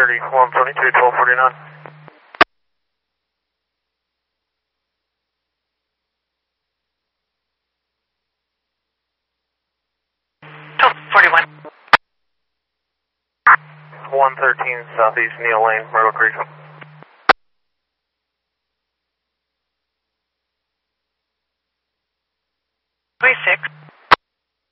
132, 1249. 1241. 113 Southeast Neil Lane, Myrtle Creek. 26.